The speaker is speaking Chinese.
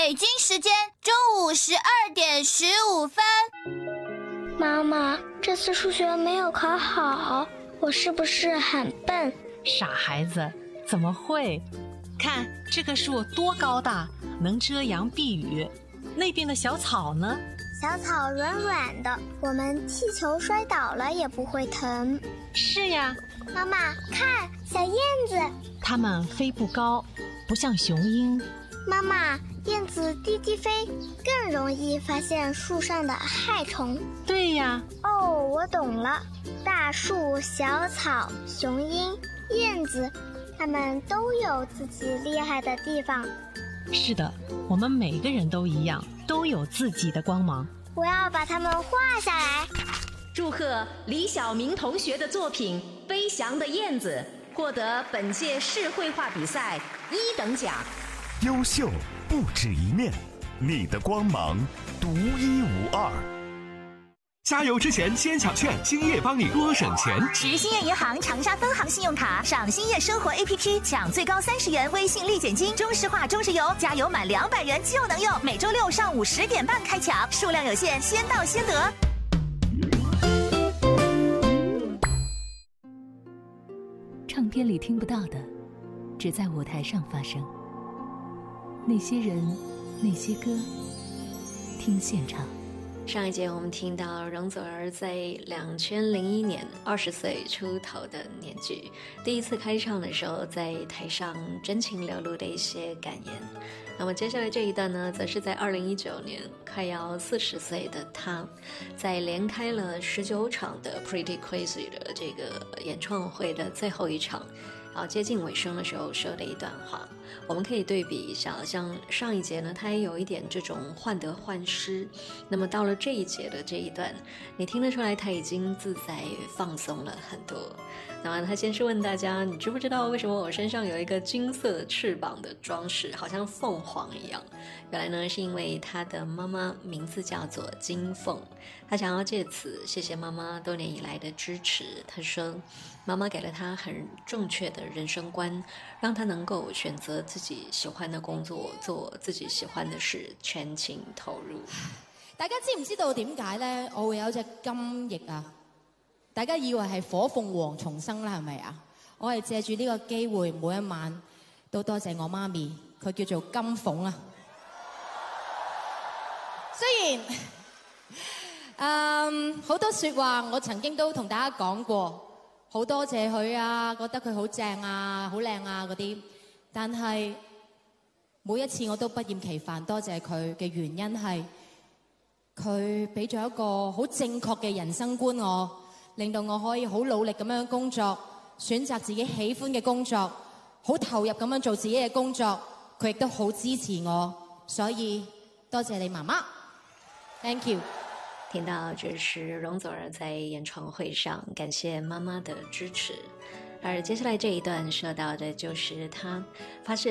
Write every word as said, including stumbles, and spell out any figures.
北京时间中午十二点十五分。 妈妈，这次数学没有考好，我是不是很笨？ 傻孩子，怎么会？看这个树多高大，能遮阳避雨。那边的小草呢？ 小草软软的，我们踢球摔倒了也不会疼。 是呀。 妈妈，看小燕子， 它们飞不高，不像雄鹰。 妈妈，燕子低低飞，更容易发现树上的害虫。 对呀。 哦，我懂了，大树、小草、雄鹰、燕子，它们都有自己厉害的地方。 是的，我们每个人都一样，都有自己的光芒。 我要把它们画下来。 祝贺李晓明同学的作品《飞翔的燕子》获得本届市绘画比赛一等奖。 优秀不止一面，你的光芒独一无二。 加油之前先抢券，兴业帮你多省钱。 持兴业银行长沙分行信用卡上兴业生活 A P P 抢最高三十元微信立减金，中石化中石油加油满两百元就能用。每周六上午十点半开抢，数量有限，先到先得。 唱片里听不到的，只在舞台上发生。那些人，那些歌，听现场。 上一节我们听到容祖儿在两千零一年二十岁出头的年纪，第一次开唱的时候，在台上真情流露的一些感言。那么接下来这一段呢，则是在二零一九年快要四十岁的他，在连开了十九场的 Pretty Crazy 的这个演唱会的最后一场，然后接近尾声的时候说的一段话。我们可以对比一下，像上一节呢，他也有一点这种患得患失，那么到了这一节的这一段，你听得出来他已经自在放松了很多。那么他先是问大家，你知不知道为什么我身上有一个金色翅膀的装饰，好像凤凰一样？原来呢，是因为他的妈妈名字叫做金凤，他想要借此谢谢妈妈多年以来的支持。他说妈妈给了他很正确的人生观，让他能够选择自己喜欢的工作，做自己喜欢的事，全情投入。 大家知唔知道點解呢？我會有隻金翼啊？大家以為係火鳳凰重生啦，係咪啊？我係借住呢個機會，每一晚都多謝我媽咪，佢叫做金鳳啊。雖然嗯好多説話，我曾經都同大家講過，好多謝佢啊，覺得佢好正啊，好靚啊嗰啲，但係每一次我都不厭其煩多謝佢嘅原因係佢俾咗一個好正確嘅人生觀我，令到我可以好努力咁樣工作，選擇自己喜歡嘅工作，好投入咁樣做自己嘅工作，佢亦都好支持我，所以多謝你媽媽 ，Thank you。 听到这是容祖儿在演唱会上感谢妈妈的支持，而接下来这一段说到的就是她发现